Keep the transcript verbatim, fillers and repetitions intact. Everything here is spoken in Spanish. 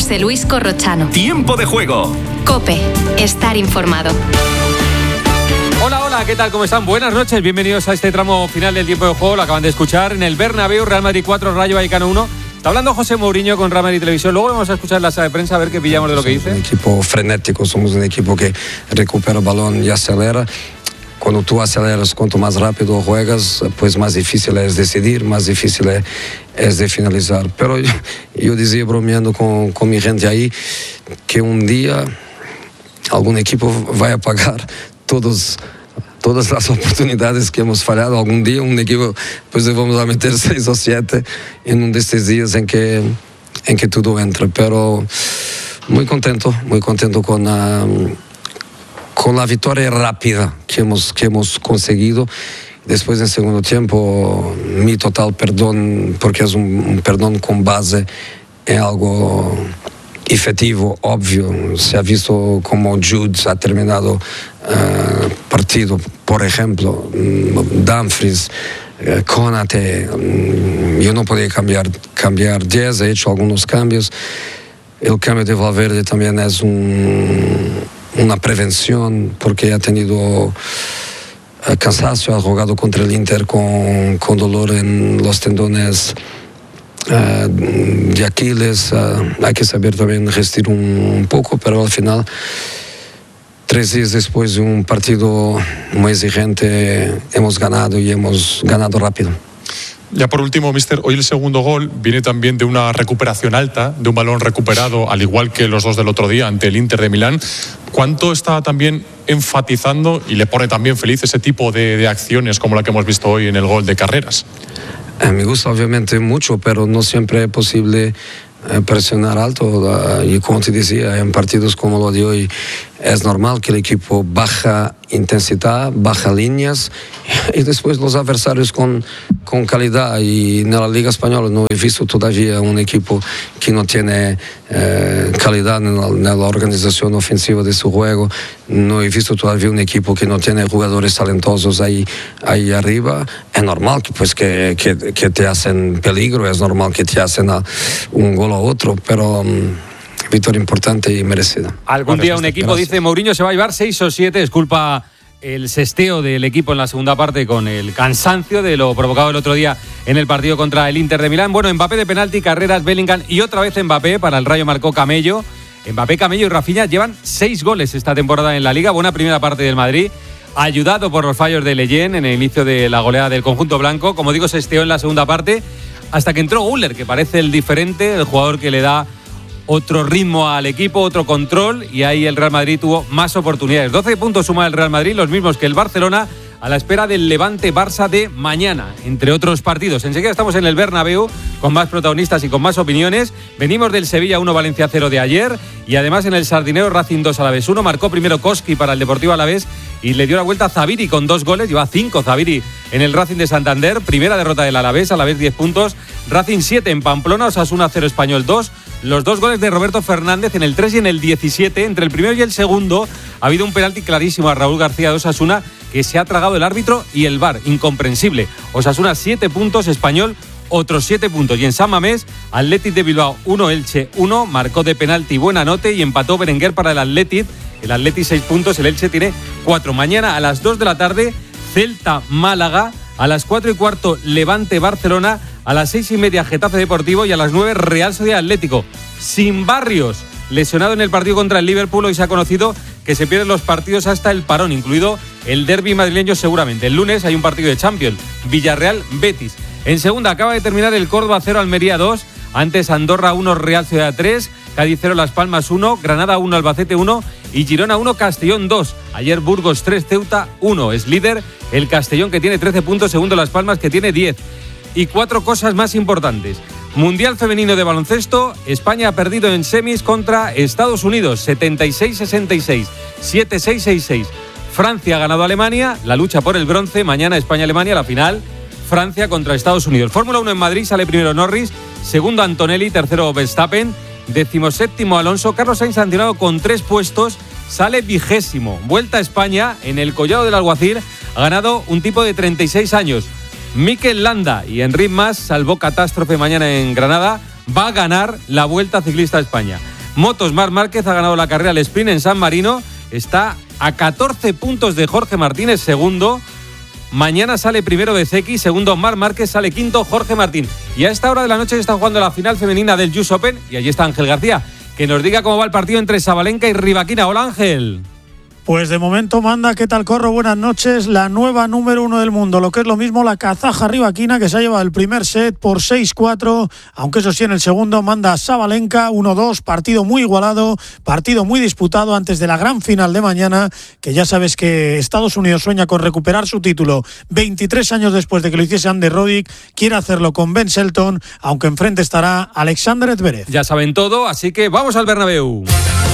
José Luis Corrochano. Tiempo de juego. COPE. Estar informado. Hola, hola, ¿qué tal? ¿Cómo están? Buenas noches, bienvenidos a este tramo final del tiempo de juego. Lo acaban de escuchar en el Bernabéu, Real Madrid cuatro, Rayo Vallecano uno. Está hablando José Mourinho con Real Madrid Televisión. Luego vamos a escuchar la sala de prensa a ver qué pillamos de lo que dice. Somos un equipo frenético, somos un equipo que recupera el balón y acelera. Cuando tú aceleras, cuanto más rápido juegas, pues más difícil es decidir, más difícil es, es de finalizar. Pero yo, yo decía, bromeando con, con mi gente ahí, que un día algún equipo vaya a pagar todos, todas las oportunidades que hemos fallado. Algún día un equipo, pues vamos a meter seis o siete en uno de estos días en que, en que todo entra. Pero muy contento, muy contento con... Uh, con la victoria rápida que hemos, que hemos conseguido. Después, en segundo tiempo, mi total perdón, porque es un, un perdón con base en algo efectivo, obvio. Se ha visto como Jude ha terminado uh, partido, por ejemplo, Dumfries, uh, Konate. Um, yo no podía cambiar, cambiar diez, he hecho algunos cambios. El cambio de Valverde también es un... una prevención, porque ha tenido uh, cansancio, ha jugado contra el Inter con, con dolor en los tendones uh, de Aquiles. Uh, hay que saber también gestir un, un poco, pero al final, tres días después de un partido muy exigente, hemos ganado y hemos ganado rápido. Ya por último, míster, hoy el segundo gol viene también de una recuperación alta, de un balón recuperado, al igual que los dos del otro día ante el Inter de Milán. ¿Cuánto está también enfatizando y le pone también feliz ese tipo de, de acciones como la que hemos visto hoy en el gol de Carreras? Eh, me gusta obviamente mucho, pero no siempre es posible eh, presionar alto. Uh, y como te decía, en partidos como lo de hoy es normal que el equipo baja intensidad, baja líneas y después los adversarios con, con calidad. Y en la Liga Española no he visto todavía un equipo que no tiene eh, calidad en la, en la organización ofensiva de su juego. No he visto todavía un equipo que no tiene jugadores talentosos ahí, ahí arriba. Es normal que, pues, que, que, que te hacen peligro, es normal que te hacen a un gol a otro, pero... Um, victoria importante y merecida. Algún día un equipo, dice Mourinho, se va a llevar seis o siete, es culpa el sesteo del equipo en la segunda parte con el cansancio de lo provocado el otro día en el partido contra el Inter de Milán. Bueno, Mbappé de penalti, Carreras, Bellingham y otra vez Mbappé, para el Rayo marcó Camello. Mbappé, Camello y Rafinha llevan seis goles esta temporada en la Liga. Buena primera parte del Madrid, ayudado por los fallos de Leyen en el inicio de la goleada del conjunto blanco. Como digo, sesteó en la segunda parte hasta que entró Güler, que parece el diferente, el jugador que le da otro ritmo al equipo, otro control, y ahí el Real Madrid tuvo más oportunidades. doce puntos suma el Real Madrid, los mismos que el Barcelona, a la espera del Levante-Barça de mañana, entre otros partidos. Enseguida estamos en el Bernabéu con más protagonistas y con más opiniones. Venimos del Sevilla uno, Valencia cero de ayer, y además en el Sardinero Racing dos, Alavés uno. Marcó primero Koski para el Deportivo Alavés y le dio la vuelta a Zaviri con dos goles. Lleva cinco Zaviri en el Racing de Santander. Primera derrota del Alavés, Alavés diez puntos. Racing siete en Pamplona, Osasuna cero, Español dos. Los dos goles de Roberto Fernández en el tres y en el diecisiete. Entre el primero y el segundo ha habido un penalti clarísimo a Raúl García de Osasuna que se ha tragado el árbitro y el V A R. Incomprensible. Osasuna siete puntos, Español otros siete puntos. Y en San Mamés, Athletic de Bilbao uno, Elche uno. Marcó de penalti Buenanote y empató Berenguer para el Athletic. El Athletic seis puntos, el Elche tiene cuatro. Mañana a las dos de la tarde, Celta-Málaga. A las cuatro y cuarto, Levante-Barcelona. A las seis y media, Getafe Deportivo. Y a las nueve, Real Sociedad Atlético. Sin Barrios, lesionado en el partido contra el Liverpool. Hoy se ha conocido que se pierden los partidos hasta el parón, incluido el derbi madrileño seguramente. El lunes hay un partido de Champions, Villarreal-Betis. En segunda acaba de terminar el Córdoba cero, Almería dos. Antes Andorra uno, Real Sociedad tres. Cádiz cero, Las Palmas uno. Granada uno, Albacete uno. Y Girona uno, Castellón dos. Ayer Burgos tres, Ceuta uno. Es líder el Castellón, que tiene trece puntos. Segundo Las Palmas, que tiene diez. Y cuatro cosas más importantes. Mundial femenino de baloncesto. España ha perdido en semis contra Estados Unidos, setenta y seis sesenta y seis, siete seis seis seis. Francia ha ganado a Alemania, la lucha por el bronce. Mañana España-Alemania, la final. Francia contra Estados Unidos. Fórmula uno en Madrid, sale primero Norris, segundo Antonelli, tercero Verstappen, decimoséptimo Alonso. Carlos Sainz, sancionado con tres puestos, sale vigésimo. Vuelta a España, en el Collado del Alguacil, ha ganado un tipo de treinta y seis años. Mikel Landa y Enric Mas, salvó catástrofe mañana en Granada, va a ganar la Vuelta Ciclista a España. Motos, Marc Márquez ha ganado la carrera al sprint en San Marino. Está a catorce puntos de Jorge Martínez, segundo. Mañana sale primero Bezzecchi, segundo Marc Márquez, sale quinto Jorge Martín. Y a esta hora de la noche está jugando la final femenina del U S Open y allí está Ángel García. Que nos diga cómo va el partido entre Sabalenka y Rybakina. Hola, Ángel. Pues de momento manda, ¿qué tal, Corro? Buenas noches. La nueva número uno del mundo, lo que es lo mismo la kazaja Rybakina, que se ha llevado el primer set por seis cuatro, aunque eso sí, en el segundo manda Sabalenka uno dos, partido muy igualado, partido muy disputado antes de la gran final de mañana, que ya sabes que Estados Unidos sueña con recuperar su título veintitrés años después de que lo hiciese Andy Roddick, quiere hacerlo con Ben Shelton, aunque enfrente estará Alexander Zverev. Ya saben todo, así que vamos al Bernabéu.